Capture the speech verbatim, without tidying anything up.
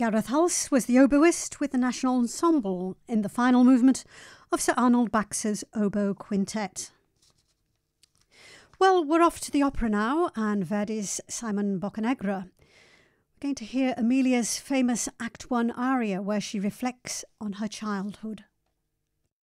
Gareth Hulse was the oboist with the National Ensemble in the final movement of Sir Arnold Baxter's Oboe Quintet. Well, we're off to the opera now, and Verdi's Simon Boccanegra. We're going to hear Amelia's famous Act One aria, where she reflects on her childhood.